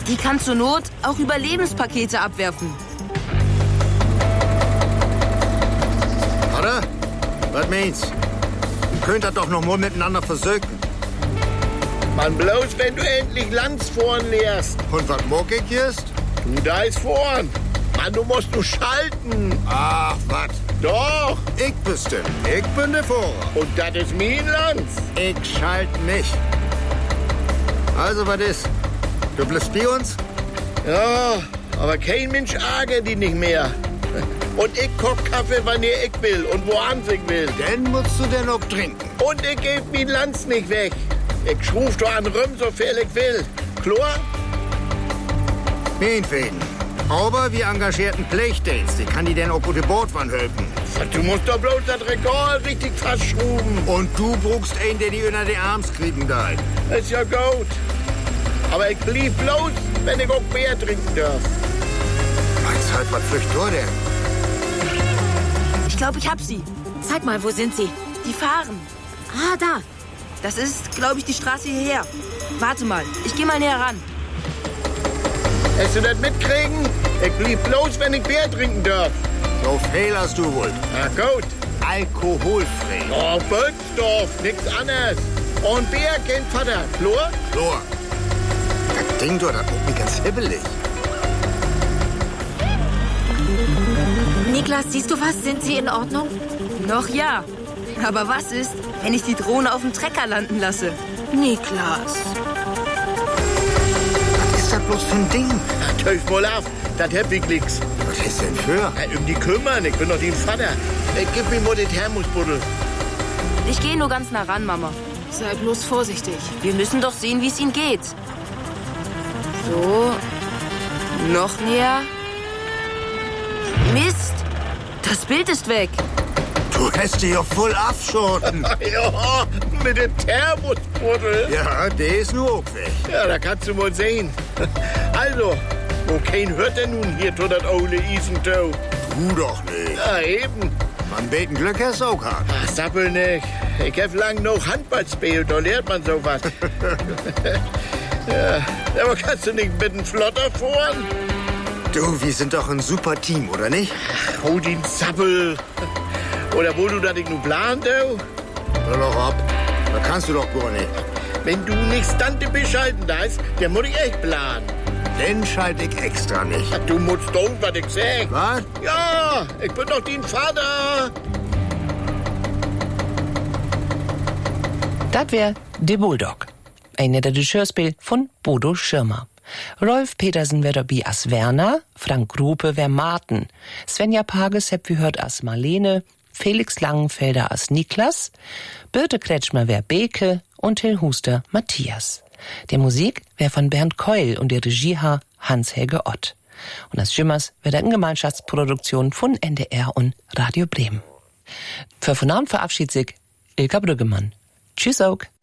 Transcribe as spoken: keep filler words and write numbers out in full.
Die kann zur Not auch Überlebenspakete abwerfen. Oder? Was meinst? Könnt ihr doch noch mal miteinander versöken. Man, bloß wenn du endlich Lanz vorn lehrst. Und was mag ich jetzt? Du da ist vorn. Mann, du musst du schalten. Ach, was? Doch. Ich bestimmt. Ich bin der Fahrer. Und das ist mein Lanz. Ich schalt nicht. Also, was ist? Du bleibst bei uns? Ja, aber kein Mensch ärgert die nicht mehr. Und ich koch Kaffee, wann ich will und woanders ich will. Dann musst du denn auch trinken. Und ich geb mein Lanz nicht weg. Ich schruf doch an Rüm, so viel ich will. Klar? Meinetwegen. Aber wir engagierten Pflichtdienst. Ich kann die denn auch gute Bordwand helfen. Du musst doch bloß das Regal richtig festschrauben. Und du brauchst einen, der die unter die Arms kriegen da. Ist ja gut. Aber ich blieb bloß, wenn ich auch Bier trinken darf. Meinst halt, was flücht du denn? Ich glaube, ich hab sie. Zeig mal, wo sind sie? Die fahren. Ah, da. Das ist, glaube ich, die Straße hierher. Warte mal, ich gehe mal näher ran. Hast du das mitkriegen? Ich blieb bloß, wenn ich Bier trinken darf. So viel hast du wohl. Na gut. Alkoholfrei. Oh, Bölzdorf, nix anderes. Und Bier kennt Vater. Flor? Flor. Das Ding dort, das macht mich ganz hibbelig. Niklas, siehst du was? Sind sie in Ordnung? Noch ja. Aber was ist, wenn ich die Drohne auf dem Trecker landen lasse? Niklas. Was ist das bloß für ein Ding? Na, töf mal auf. Das hab ich nix. Was ist denn für? Ja, um die kümmern. Ich bin doch dein Vater. Ich gib mir mal den Thermosbuddel. Ich gehe nur ganz nah ran, Mama. Sei bloß vorsichtig. Wir müssen doch sehen, wie es ihnen geht. So. Noch näher. Mist. Das Bild ist weg. Du hast dich ja voll abschotten. Ja, mit dem Thermosbuddel. Ja, der ist nur auch weg. Ja, da kannst du mal sehen. Also, wo kein hört denn nun hier zu das Ole Isentau? Du doch nicht. Ja, eben. Man beten Glück hast auch gehabt. Ach, sappel nicht. Ich hab lang noch Handball gespielt, da lernt man sowas. Ja, aber kannst du nicht mit dem Flotter fahren? Du, wir sind doch ein super Team, oder nicht? Hau den Sappel. Oder wo du das nicht nur plan, du? Hör doch ab. Da kannst du doch gar nicht. Wenn du nicht Stante beschalten darfst, dann muss ich echt planen. Dann schalte ich extra nicht. Ach, du musst doch, was ich sag. Was? Ja, ich bin doch dein Vater. Das wär De Bulldog. Ein Hörspiel von Bodo Schirmer. Rolf Petersen wär dabei as Werner, Frank Grupe wär Martin, Svenja Pages heb wie hört as Marlene, Felix Langenfelder as Niklas, Birte Kretschmer wär Beke und Till Huster Matthias. Die Musik wär von Bernd Keul und die Regie ha Hans-Helge Ott. Und das Schimmers wär der Gemeinschaftsproduktion von N D R und Radio Bremen. Für von Abend verabschiedet sich Ilka Brüggemann. Tschüss auch.